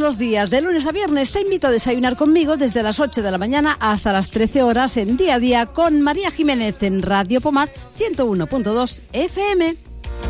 los días, de lunes a viernes, te invito a desayunar conmigo desde las 8 de la mañana hasta las 13 horas en Día a Día con María Jiménez en Radio Pomar 101.2 FM.